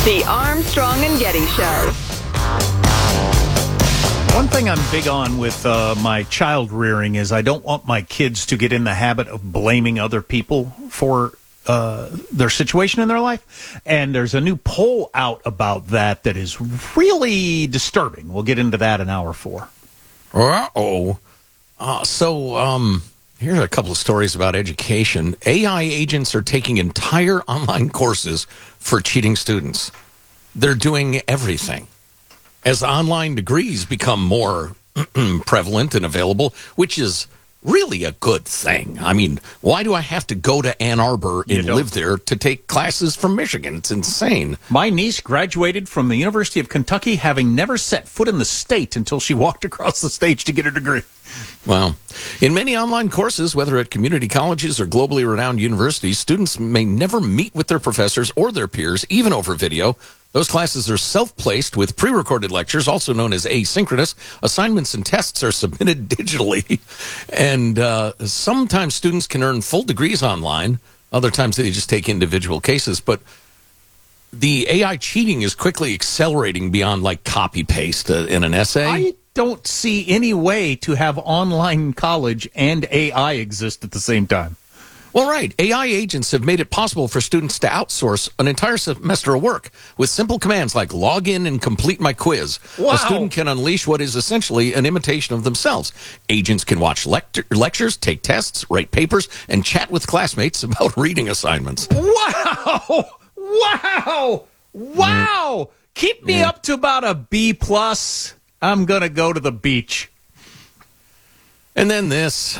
The Armstrong and Getty Show. One thing I'm big on with my child rearing is I don't want my kids to get in the habit of blaming other people for their situation in their life. And there's a new poll out about that is really disturbing. We'll get into that in hour 4. Here's a couple of stories about education. AI agents are taking entire online courses for cheating students. They're doing everything. As online degrees become more prevalent and available, which is really a good thing. I mean, why do I have to go to Ann Arbor and live there to take classes from Michigan? It's insane. My niece graduated from the University of Kentucky having never set foot in the state until she walked across the stage to get her degree. Well, in many online courses, whether at community colleges or globally renowned universities, students may never meet with their professors or their peers, even over video. Those classes are self-placed with pre-recorded lectures, also known as asynchronous. Assignments and tests are submitted digitally. And sometimes students can earn full degrees online. Other times they just take individual cases. But the AI cheating is quickly accelerating beyond like copy-paste in an essay. I don't see any way to have online college and AI exist at the same time. Well, right. AI agents have made it possible for students to outsource an entire semester of work with simple commands like log in and complete my quiz. Wow. A student can unleash what is essentially an imitation of themselves. Agents can watch lectures, take tests, write papers, and chat with classmates about reading assignments. Wow! Wow! Wow! Keep me up to about a B+. I'm going to go to the beach. And then this,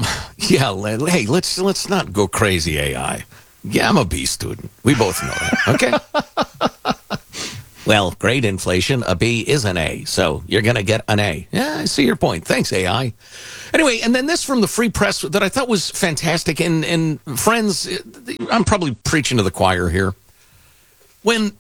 hey, let's not go crazy, AI. Yeah, I'm a B student. We both know that, okay? Well, grade inflation, a B is an A, so you're going to get an A. Yeah, I see your point. Thanks, AI. Anyway, and then this from the Free Press that I thought was fantastic. And friends, I'm probably preaching to the choir here. When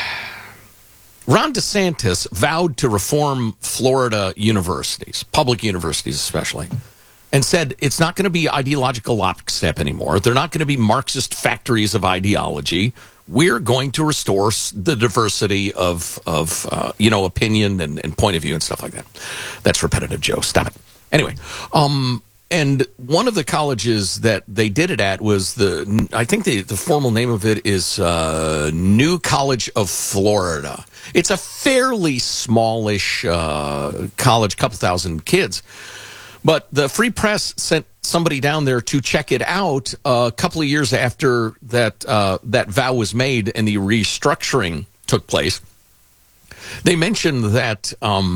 Ron DeSantis vowed to reform Florida universities, public universities especially, and said it's not going to be ideological lockstep anymore. They're not going to be Marxist factories of ideology. We're going to restore the diversity of opinion and point of view and stuff like that. That's repetitive, Joe. Stop it. Anyway, and one of the colleges that they did it at was I think the formal name of it is New College of Florida. It's a fairly smallish college, couple thousand kids. But the Free Press sent somebody down there to check it out a couple of years after that vow was made and the restructuring took place. They mentioned that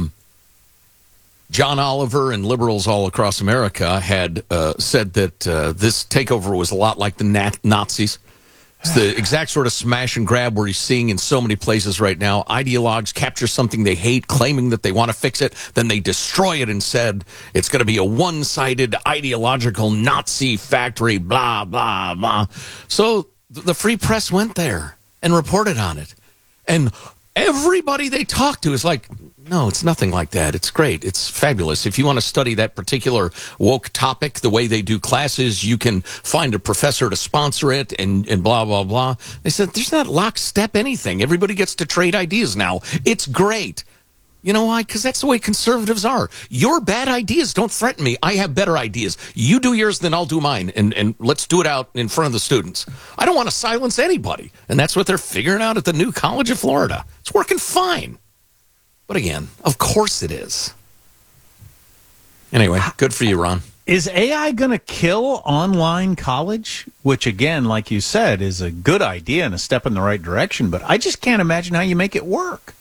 John Oliver and liberals all across America had said that this takeover was a lot like the Nazis. It's the exact sort of smash and grab we're seeing in so many places right now. Ideologues capture something they hate, claiming that they want to fix it. Then they destroy it and said it's going to be a one-sided ideological Nazi factory, blah, blah, blah. So the Free Press went there and reported on it. And everybody they talked to is like, no, it's nothing like that. It's great. It's fabulous. If you want to study that particular woke topic, the way they do classes, you can find a professor to sponsor it and blah, blah, blah. They said, there's not lockstep anything. Everybody gets to trade ideas now. It's great. You know why? Because that's the way conservatives are. Your bad ideas don't threaten me. I have better ideas. You do yours, then I'll do mine. And let's do it out in front of the students. I don't want to silence anybody. And that's what they're figuring out at the New College of Florida. It's working fine. But again, of course it is. Anyway, good for you, Ron. Is AI going to kill online college? Which, again, like you said, is a good idea and a step in the right direction. But I just can't imagine how you make it work.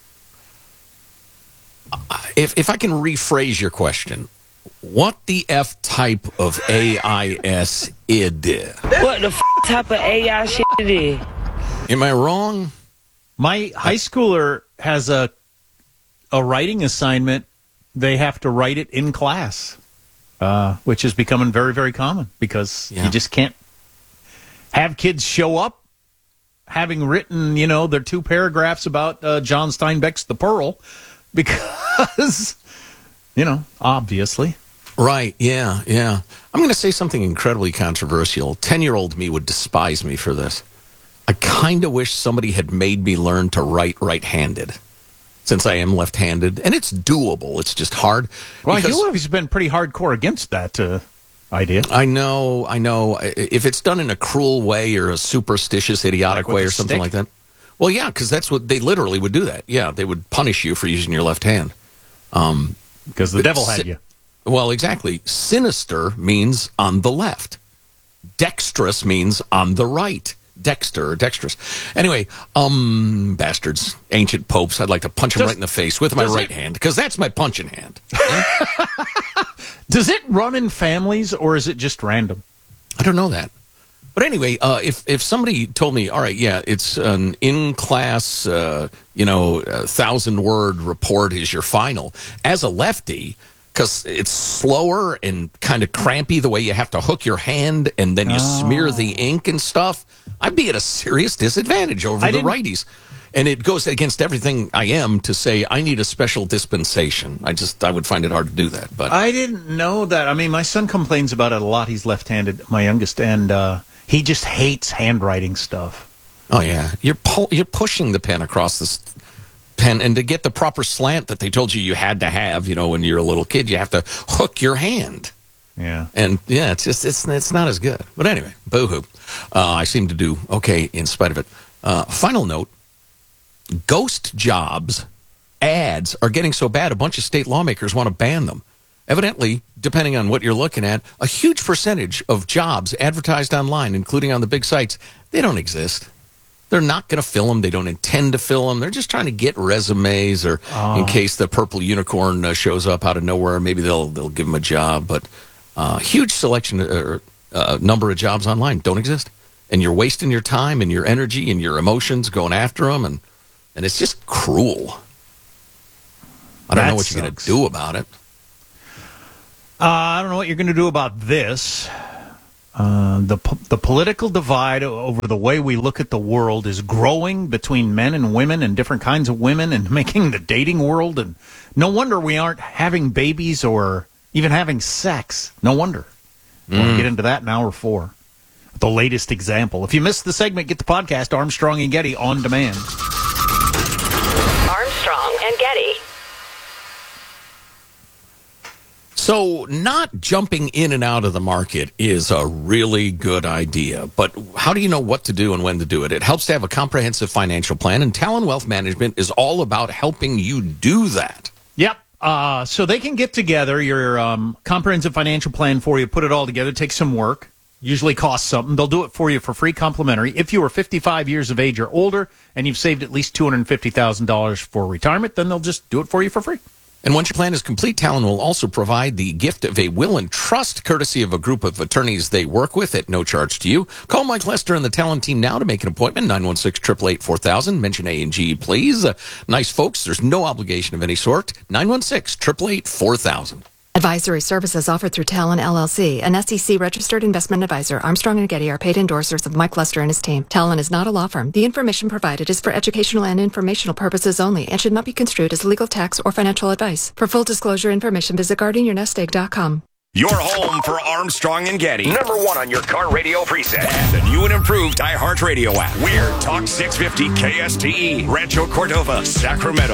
If I can rephrase your question, what the F type of AIS id? What the type of AI shit it is? Am I wrong? My high schooler has a writing assignment. They have to write it in class, which is becoming very, very common because you just can't have kids show up having written, their 2 paragraphs about John Steinbeck's The Pearl because, obviously. Right, yeah. I'm going to say something incredibly controversial. 10-year-old me would despise me for this. I kind of wish somebody had made me learn to write right-handed, since I am left-handed, and it's doable. It's just hard. Well, you've always been pretty hardcore against that idea. I know. If it's done in a cruel way or a superstitious, idiotic way or something like that. Well, yeah, because that's what they literally would do that. Yeah, they would punish you for using your left hand. Because the devil had you. Well, exactly. Sinister means on the left. Dexterous means on the right. Dexter or dexterous. Anyway, bastards, ancient popes, I'd like to punch them right in the face with my right hand, because that's my punching hand. Does it run in families, or is it just random? I don't know that. But anyway, if somebody told me, all right, yeah, it's an in-class, 1,000-word report is your final, as a lefty, because it's slower and kind of crampy the way you have to hook your hand and then you smear the ink and stuff, I'd be at a serious disadvantage over the righties. And it goes against everything I am to say I need a special dispensation. I would find it hard to do that. But I didn't know that. I mean, my son complains about it a lot. He's left-handed, my youngest, and he just hates handwriting stuff. Oh, yeah. You're pushing the pen across this pen, and to get the proper slant that they told you had to have, when you're a little kid, you have to hook your hand. Yeah. And, yeah, it's not as good. But anyway, boo-hoo. I seem to do okay in spite of it. Final note, ghost jobs ads are getting so bad, a bunch of state lawmakers want to ban them. Evidently, depending on what you're looking at, a huge percentage of jobs advertised online, including on the big sites, they don't exist. They're not going to fill them. They don't intend to fill them. They're just trying to get resumes, or in case the purple unicorn shows up out of nowhere, maybe they'll give them a job. But huge selection or number of jobs online don't exist. And you're wasting your time and your energy and your emotions going after them, and it's just cruel. I don't know what you're going to do about it. I don't know what you're going to do about this. The political divide over the way we look at the world is growing between men and women and different kinds of women, and making the dating world. And no wonder we aren't having babies or even having sex. No wonder. We'll get into that in hour 4. The latest example. If you missed the segment, get the podcast, Armstrong and Getty, on demand. Armstrong and Getty. So not jumping in and out of the market is a really good idea, but how do you know what to do and when to do it? It helps to have a comprehensive financial plan, and Talon Wealth Management is all about helping you do that. Yep. So they can get together your comprehensive financial plan for you, put it all together, take some work, usually costs something. They'll do it for you for free, complimentary. If you are 55 years of age or older and you've saved at least $250,000 for retirement, then they'll just do it for you for free. And once your plan is complete, Talon will also provide the gift of a will and trust, courtesy of a group of attorneys they work with at no charge to you. Call Mike Lester and the Talon team now to make an appointment, 916-888-4000. Mention A&G, please. Nice folks, there's no obligation of any sort. 916-888-4000. Advisory services offered through Talon LLC, an SEC-registered investment advisor. Armstrong and Getty are paid endorsers of Mike Lester and his team. Talon is not a law firm. The information provided is for educational and informational purposes only and should not be construed as legal, tax, or financial advice. For full disclosure information, visit GuardianYourNestEgg.com. Your home for Armstrong and Getty. Number 1 on your car radio preset. And the new and improved iHeartRadio app. We're Talk 650 KSTE, Rancho Cordova, Sacramento.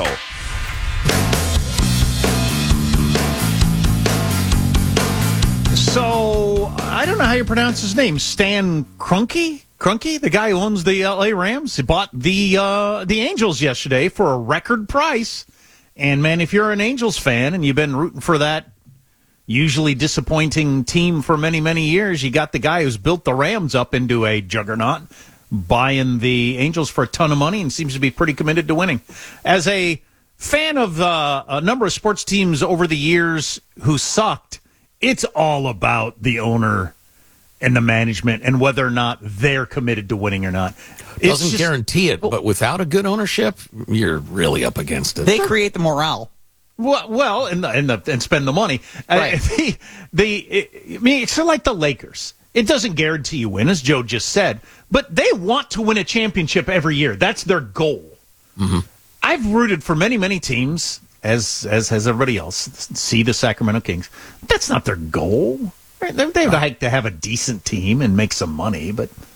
So, I don't know how you pronounce his name. Stan Kroenke? Kroenke, the guy who owns the L.A. Rams, he bought the Angels yesterday for a record price. And, man, if you're an Angels fan and you've been rooting for that usually disappointing team for many, many years, you got the guy who's built the Rams up into a juggernaut, buying the Angels for a ton of money, and seems to be pretty committed to winning. As a fan of a number of sports teams over the years who sucked, it's all about the owner and the management and whether or not they're committed to winning or not. Doesn't guarantee it, but without a good ownership, you're really up against it. They create the morale. Well, and spend the money. Right. I mean, it's like the Lakers. It doesn't guarantee you win, as Joe just said, but they want to win a championship every year. That's their goal. Mm-hmm. I've rooted for many, many teams, as has everybody else. See the Sacramento Kings. That's not their goal. They like to have a decent team and make some money, but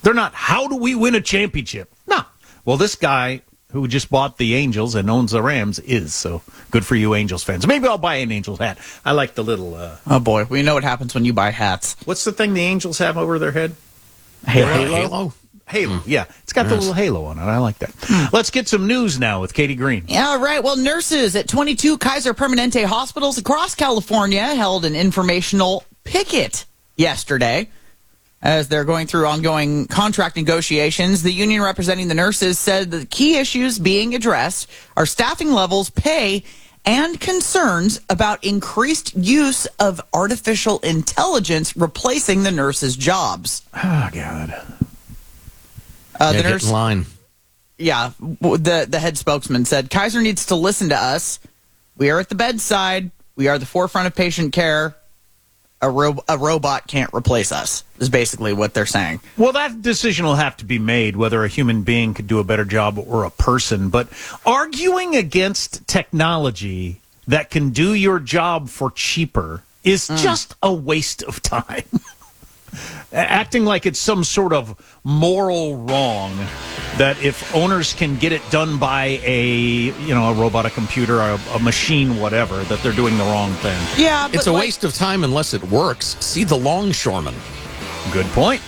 They're not, how do we win a championship? No. Well, this guy who just bought the Angels and owns the Rams is. So good for you Angels fans. Maybe I'll buy an Angels hat. I like the little... oh, boy. We know what happens when you buy hats. What's the thing the Angels have over their head? Halo? Halo, yeah. It's got the little halo on it. I like that. Let's get some news now with Katie Green. Yeah, right. Well, nurses at 22 Kaiser Permanente hospitals across California held an informational picket yesterday. As they're going through ongoing contract negotiations, the union representing the nurses said the key issues being addressed are staffing levels, pay, and concerns about increased use of artificial intelligence replacing the nurses' jobs. Oh, God. The nurse, get in line. Yeah, the head spokesman said, Kaiser needs to listen to us. We are at the bedside. We are the forefront of patient care. A robot can't replace us, is basically what they're saying. Well, that decision will have to be made, whether a human being could do a better job or a person. But arguing against technology that can do your job for cheaper is just a waste of time. Acting like it's some sort of moral wrong that if owners can get it done by a robot, a computer, a machine, whatever, that they're doing the wrong thing. Yeah, but it's a waste of time unless it works. See the longshoreman. Good point.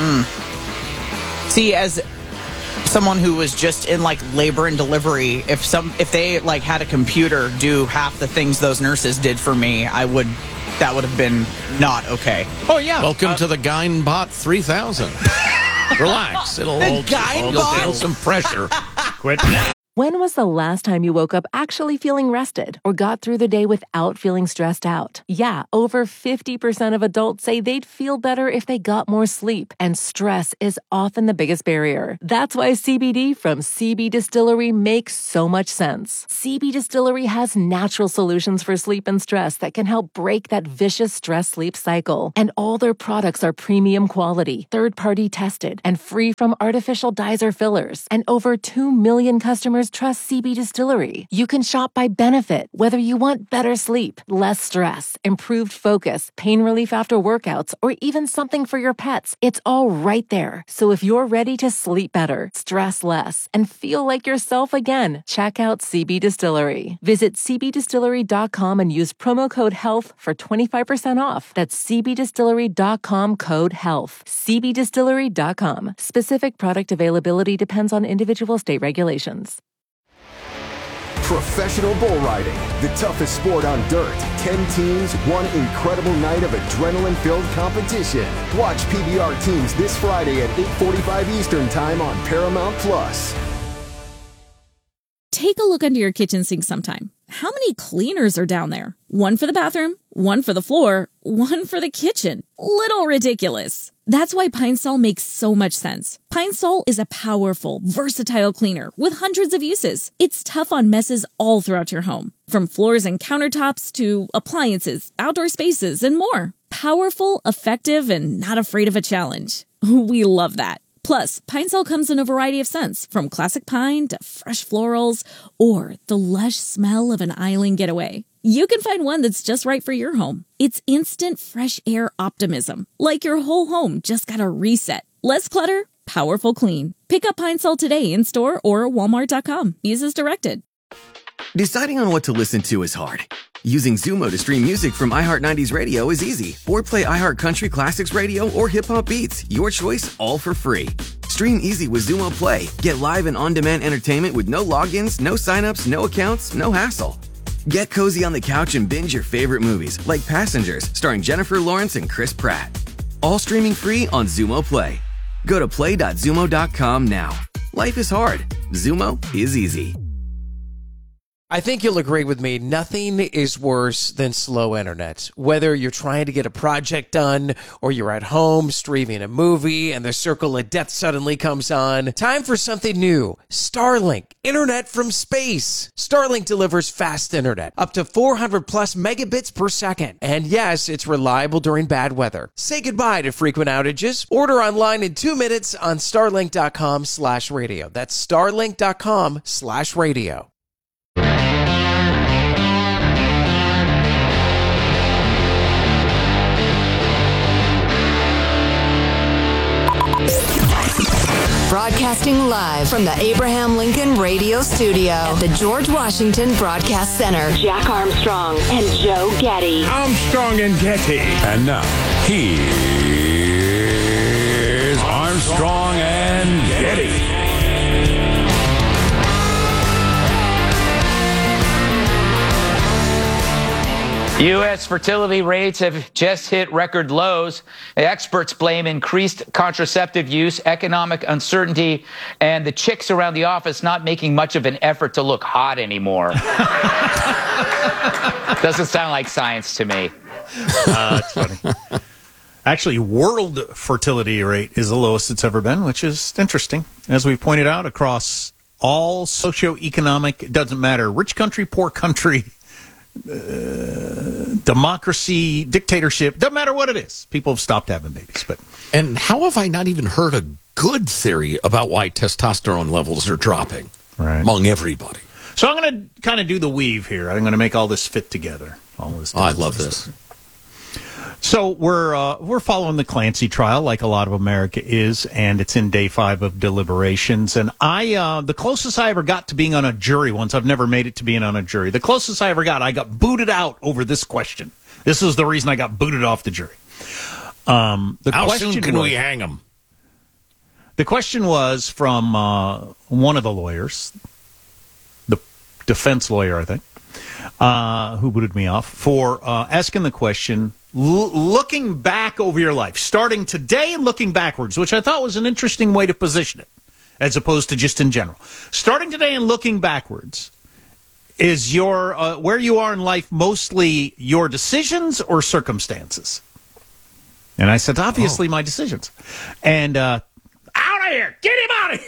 See, as someone who was just in labor and delivery, if they had a computer do half the things those nurses did for me, that would have been not okay. Oh, yeah. Welcome to the Gynbot 3000. Relax. It'll feel some pressure. Quit. When was the last time you woke up actually feeling rested or got through the day without feeling stressed out? Yeah, over 50% of adults say they'd feel better if they got more sleep, and stress is often the biggest barrier. That's why CBD from CB Distillery makes so much sense. CB Distillery has natural solutions for sleep and stress that can help break that vicious stress-sleep cycle. And all their products are premium quality, third-party tested, and free from artificial dyes or fillers. And over 2 million customers trust CB Distillery. You can shop by benefit, whether you want better sleep, less stress, improved focus, pain relief after workouts, or even something for your pets. It's all right there. So if you're ready to sleep better, stress less, and feel like yourself again, check out CB Distillery. Visit cbdistillery.com and use promo code HEALTH for 25% off. That's cbdistillery.com code HEALTH. cbdistillery.com. Specific product availability depends on individual state regulations. Professional bull riding, the toughest sport on dirt. 10 teams, one incredible night of adrenaline-filled competition. Watch PBR teams this Friday at 8:45 Eastern Time on Paramount+. Take a look under your kitchen sink sometime. How many cleaners are down there? One for the bathroom, one for the floor, one for the kitchen. Little ridiculous. That's why Pine Sol makes so much sense. Pine Sol is a powerful, versatile cleaner with hundreds of uses. It's tough on messes all throughout your home, from floors and countertops to appliances, outdoor spaces, and more. Powerful, effective, and not afraid of a challenge. We love that. Plus, Pine Sol comes in a variety of scents, from classic pine to fresh florals or the lush smell of an island getaway. You can find one that's just right for your home. It's instant fresh air optimism, like your whole home just got a reset. Less clutter, powerful clean. Pick up Pine Sol today in store or walmart.com. Use as directed. Deciding on what to listen to is hard. Using Zumo to stream music from iHeart 90s Radio is easy. Or play iHeart Country Classics Radio or Hip Hop Beats. Your choice, all for free. Stream easy with Zumo Play. Get live and on-demand entertainment with no logins, no signups, no accounts, no hassle. Get cozy on the couch and binge your favorite movies, like Passengers, starring Jennifer Lawrence and Chris Pratt. All streaming free on Zumo Play. Go to play.zumo.com now. Life is hard. Zumo is easy. I think you'll agree with me, nothing is worse than slow internet. Whether you're trying to get a project done or you're at home streaming a movie and the circle of death suddenly comes on, time for something new. Starlink, internet from space. Starlink delivers fast internet, up to 400 plus megabits per second. And yes, it's reliable during bad weather. Say goodbye to frequent outages. Order online in 2 minutes on starlink.com/radio. That's starlink.com/radio. Broadcasting live from the Abraham Lincoln Radio Studio at the George Washington Broadcast Center. Jack Armstrong and Joe Getty. Armstrong and Getty. And now, here's Armstrong and Getty. U.S. fertility rates have just hit record lows. Experts blame increased contraceptive use, economic uncertainty, and the chicks around the office not making much of an effort to look hot anymore. Doesn't sound like science to me. It's funny. Actually, world fertility rate is the lowest it's ever been, which is interesting. As we pointed out, across all socioeconomic, it doesn't matter, rich country, poor country, democracy, dictatorship, doesn't matter what it is. People have stopped having babies. And how have I not even heard a good theory about why testosterone levels are dropping among everybody? So I'm going to kind of do the weave here. I'm going to make all this fit together. I love this. So we're following the Clancy trial like a lot of America is, and it's in day 5 of deliberations. And the closest I ever got to being on a jury once, I've never made it to being on a jury. The closest I got booted out over this question. This is the reason I got booted off the jury. How soon can we hang him? The question was from one of the lawyers, the defense lawyer, I think, who booted me off for asking the question, looking back over your life, starting today and looking backwards, which I thought was an interesting way to position it, as opposed to just in general. Starting today and looking backwards, is your where you are in life mostly your decisions or circumstances? And I said, obviously, my decisions. And out of here! Get him out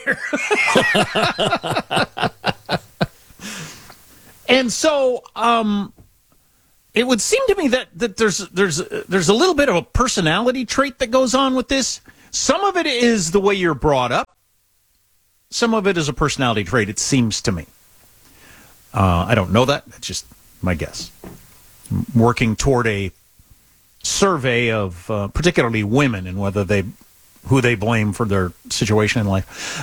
of here! And so, it would seem to me that there's a little bit of a personality trait that goes on with this. Some of it is the way you're brought up. Some of it is a personality trait, it seems to me. I don't know that. That's just my guess. I'm working toward a survey of particularly women and who they blame for their situation in life.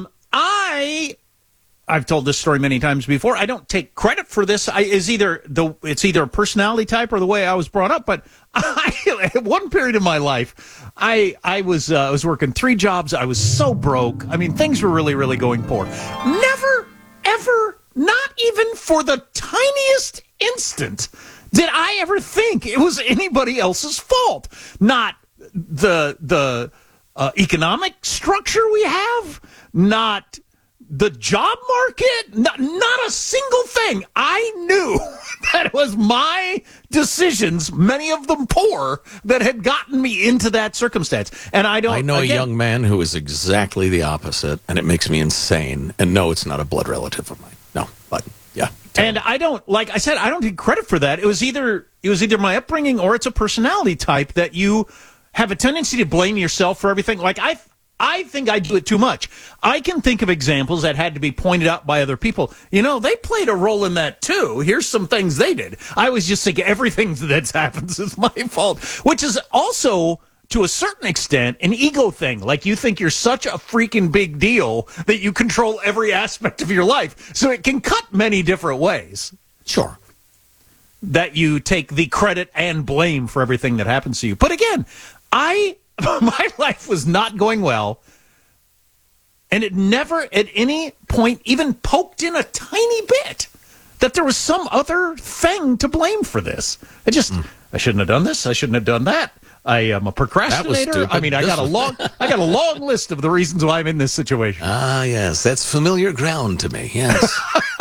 I've told this story many times before. I don't take credit for this. It's either a personality type or the way I was brought up. But at one period in my life, I was working 3 jobs. I was so broke. I mean, things were really, really going poor. Never, ever, not even for the tiniest instant did I ever think it was anybody else's fault. Not the economic structure we have. Not the job market, not a single thing. I knew that it was my decisions, many of them poor, that had gotten me into that circumstance. And I know a young man who is exactly the opposite, and it makes me insane. And no, it's not a blood relative of mine. No, but yeah. And I don't, like I said, I don't take credit for that. It was either my upbringing or it's a personality type that you have a tendency to blame yourself for everything. Like I think I do it too much. I can think of examples that had to be pointed out by other people. You know, they played a role in that too. Here's some things they did. I was just thinking everything that's happens is my fault, which is also, to a certain extent, an ego thing. Like you think you're such a freaking big deal that you control every aspect of your life. So it can cut many different ways. Sure. That you take the credit and blame for everything that happens to you. But again, my life was not going well, and it never at any point even poked in a tiny bit that there was some other thing to blame for this. I shouldn't have done this. I shouldn't have done that. I am a procrastinator. I mean, I got a long list of the reasons why I'm in this situation. Ah, yes, that's familiar ground to me. Yes.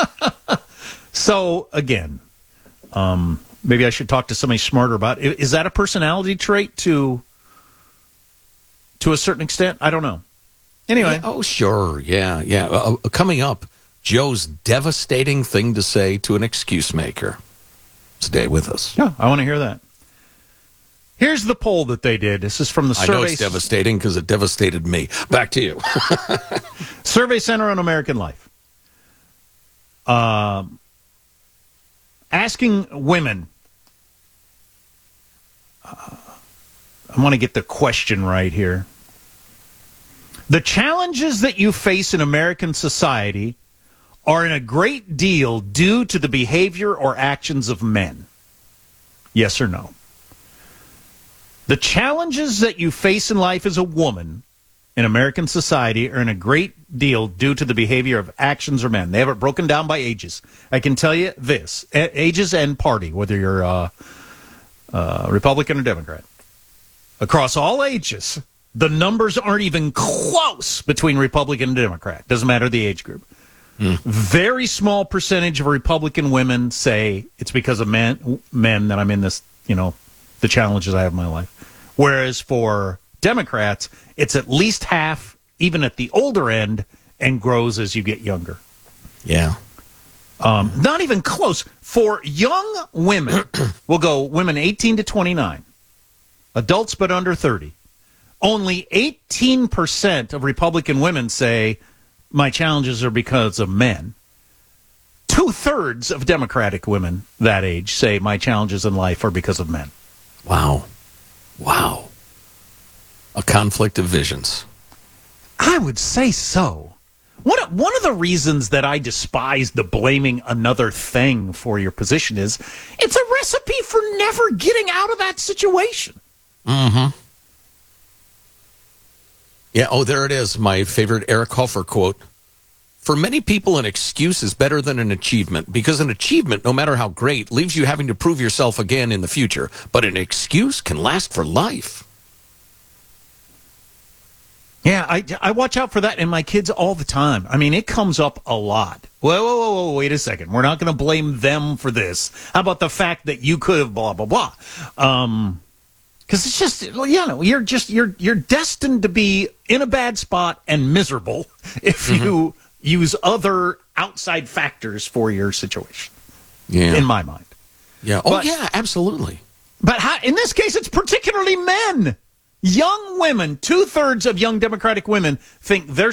So again, maybe I should talk to somebody smarter about it. Is that a personality trait to a certain extent? I don't know. Anyway. Yeah, oh, sure. Yeah. Coming up, Joe's devastating thing to say to an excuse maker. Stay with us. Yeah, I want to hear that. Here's the poll that they did. This is from the survey. I know it's devastating because it devastated me. Back to you. Survey Center on American Life. Asking women. I want to get the question right here. The challenges that you face in American society are in a great deal due to the behavior or actions of men. Yes or no? The challenges that you face in life as a woman in American society are in a great deal due to the behavior of actions of men. They have it broken down by ages. I can tell you this, ages and party, whether you're Republican or Democrat. Across all ages, the numbers aren't even close between Republican and Democrat. Doesn't matter the age group. Very small percentage of Republican women say it's because of men that I'm in this, the challenges I have in my life. Whereas for Democrats, it's at least half, even at the older end, and grows as you get younger. Yeah. Not even close. For young women, we'll go women 18 to 29, adults but under 30, only 18% of Republican women say, my challenges are because of men. 2/3 of Democratic women that age say, my challenges in life are because of men. Wow. A conflict of visions. I would say so. One of the reasons that I despise the blaming another thing for your position is it's a recipe for never getting out of that situation. Mm-hmm. Yeah, there it is, my favorite Eric Hofer quote. For many people, an excuse is better than an achievement, because an achievement, no matter how great, leaves you having to prove yourself again in the future. But an excuse can last for life. Yeah, I watch out for that in my kids all the time. I mean, it comes up a lot. Whoa, wait a second. We're not going to blame them for this. How about the fact that you could have blah, blah, blah? Because it's just, you're destined to be in a bad spot and miserable if you use other outside factors for your situation. Yeah. In my mind. Yeah. Yeah, absolutely. But in this case, it's particularly men. Young women, 2/3 of young Democratic women think their